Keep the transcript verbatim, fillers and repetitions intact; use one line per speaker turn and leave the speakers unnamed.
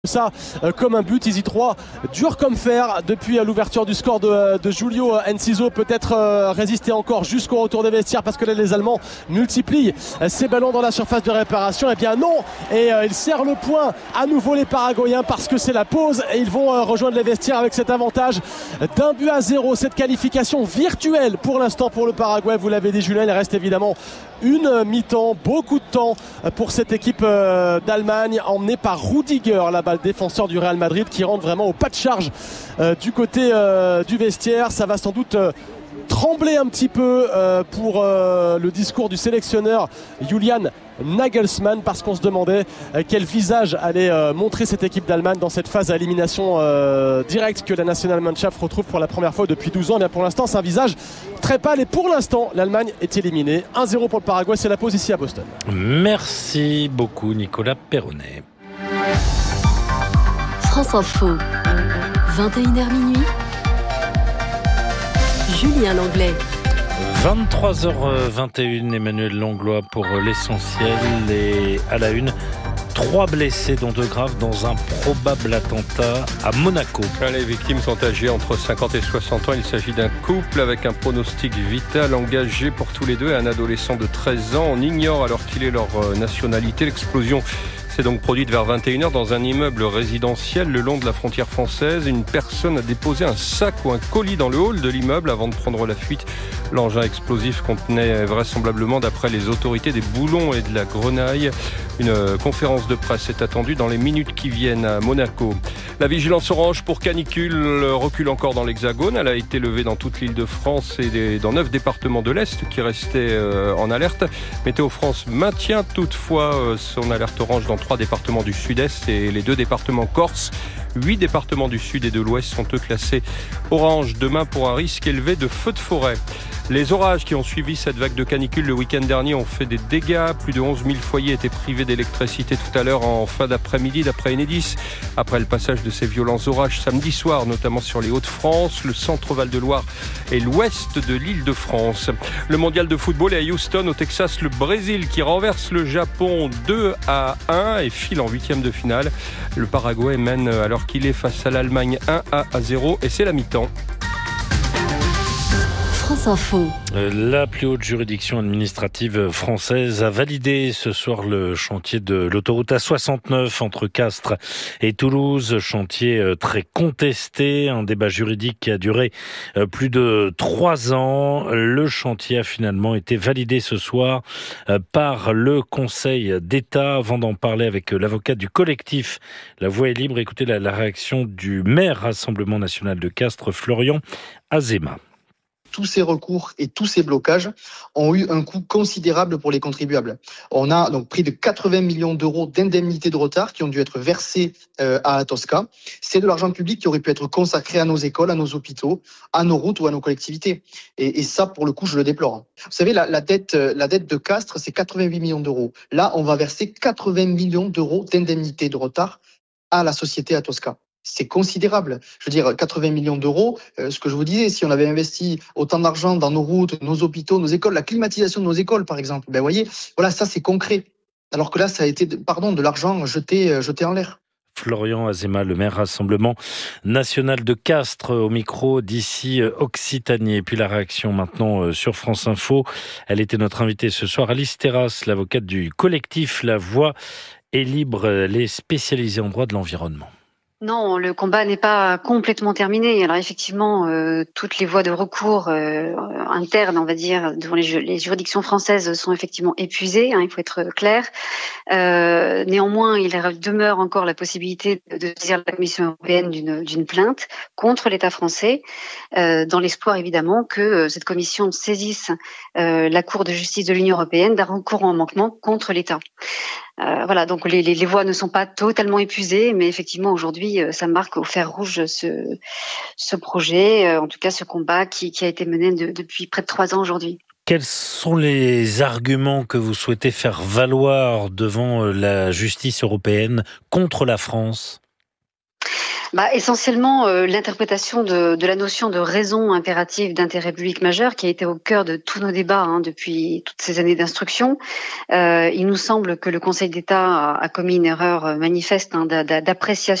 Ça euh, comme un but. Easy trois dur comme fer depuis euh, l'ouverture du score de, de Giulio Enciso. Peut-être euh, résister encore jusqu'au retour des vestiaires, parce que là les Allemands multiplient euh, ces ballons dans la surface de réparation. Eh bien non, et euh, ils serrent le point à nouveau les Paraguayens, parce que c'est la pause et ils vont euh, rejoindre les vestiaires avec cet avantage d'un but à zéro. Cette qualification virtuelle pour l'instant pour le Paraguay. Vous l'avez dit Julien, il reste évidemment une mi-temps, beaucoup de temps pour cette équipe euh, d'Allemagne, emmenée par Rudiger là-bas, le défenseur du Real Madrid, qui rentre vraiment au pas de charge euh, du côté euh, du vestiaire. Ça va sans doute euh, trembler un petit peu euh, pour euh, le discours du sélectionneur Julian Nagelsmann, parce qu'on se demandait euh, quel visage allait euh, montrer cette équipe d'Allemagne dans cette phase à élimination euh, directe que la Nationalmannschaft retrouve pour la première fois depuis douze ans. Mais pour l'instant, c'est un visage très pâle, et pour l'instant, l'Allemagne est éliminée. un zéro pour le Paraguay, c'est la pause ici à Boston.
Merci beaucoup Nicolas Perronnet.
France Info, vingt et une heures minuit. Julien Langlais.
vingt-trois heures vingt et une, Emmanuel Langlois pour l'essentiel. Et à la une, trois blessés dont deux graves dans un probable attentat à Monaco.
Les victimes sont âgées entre cinquante et soixante ans. Il s'agit d'un couple avec un pronostic vital engagé pour tous les deux, et un adolescent de treize ans. On ignore alors qu'il est leur nationalité. L'explosion s'est donc produite vers vingt et une heures dans un immeuble résidentiel le long de la frontière française. Une personne a déposé un sac ou un colis dans le hall de l'immeuble avant de prendre la fuite. L'engin explosif contenait vraisemblablement, d'après les autorités, des boulons et de la grenaille. Une conférence de presse est attendue dans les minutes qui viennent à Monaco. La vigilance orange pour canicule recule encore dans l'Hexagone. Elle a été levée dans toute l'île de France et dans neuf départements de l'Est qui restaient en alerte. Météo France maintient toutefois son alerte orange dans trois départements du Sud-Est et les deux départements corse. Huit départements du Sud et de l'Ouest sont eux classés orange demain pour un risque élevé de feux de forêt. Les orages qui ont suivi cette vague de canicule le week-end dernier ont fait des dégâts. Plus de onze mille foyers étaient privés d'électricité tout à l'heure en fin d'après-midi, d'après Enedis. Après le passage de ces violents orages samedi soir, notamment sur les Hauts-de-France, le centre-Val de Loire et l'ouest de l'île de France. Le mondial de football est à Houston, au Texas. Le Brésil qui renverse le Japon deux à un et file en huitième de finale. Le Paraguay mène alors qu'il est face à l'Allemagne un à zéro, et c'est la mi-temps.
France Info.
La plus haute juridiction administrative française a validé ce soir le chantier de l'autoroute A soixante-neuf entre Castres et Toulouse. Chantier très contesté, un débat juridique qui a duré plus de trois ans. Le chantier a finalement été validé ce soir par le Conseil d'État. Avant d'en parler avec l'avocat du collectif La Voix est libre, écoutez la, la réaction du maire Rassemblement national de Castres, Florian Azéma.
Tous ces recours et tous ces blocages ont eu un coût considérable pour les contribuables. On a donc pris de quatre-vingts millions d'euros d'indemnités de retard qui ont dû être versés euh, à Atosca. C'est de l'argent public qui aurait pu être consacré à nos écoles, à nos hôpitaux, à nos routes ou à nos collectivités. Et, et ça, pour le coup, je le déplore. Vous savez, la, la dette, la dette de Castres, c'est quatre-vingt-huit millions d'euros. Là, on va verser quatre-vingts millions d'euros d'indemnités de retard à la société Atosca. C'est considérable. Je veux dire, quatre-vingts millions d'euros, euh, ce que je vous disais, si on avait investi autant d'argent dans nos routes, nos hôpitaux, nos écoles, la climatisation de nos écoles, par exemple, ben, vous voyez, voilà, ça, c'est concret. Alors que là, ça a été, pardon, de l'argent jeté, jeté en l'air.
Florian Azéma, le maire Rassemblement national de Castres, au micro d'ici Occitanie. Et puis la réaction maintenant sur France Info. Elle était notre invitée ce soir, Alice Terrasse, l'avocate du collectif La Voix est libre, elle est spécialisée en droit de l'environnement.
Non, le combat n'est pas complètement terminé. Alors effectivement, euh, toutes les voies de recours euh, internes, on va dire, devant les, les juridictions françaises sont effectivement épuisées, hein, il faut être clair. Euh, néanmoins, il demeure encore la possibilité de, de saisir la Commission européenne d'une, d'une plainte contre l'État français, euh, dans l'espoir évidemment que euh, cette commission saisisse euh, la Cour de justice de l'Union européenne d'un recours en manquement contre l'État. Euh, voilà, donc les, les, les voies ne sont pas totalement épuisées, mais effectivement aujourd'hui, ça marque au fer rouge ce, ce projet, euh, en tout cas ce combat qui, qui a été mené de, depuis près de trois ans aujourd'hui.
Quels sont les arguments que vous souhaitez faire valoir devant la justice européenne contre la France ?
Bah, essentiellement, euh, l'interprétation de, de la notion de raison impérative d'intérêt public majeur qui a été au cœur de tous nos débats hein, depuis toutes ces années d'instruction. Euh, il nous semble que le Conseil d'État a, a commis une erreur manifeste hein, d'appréciation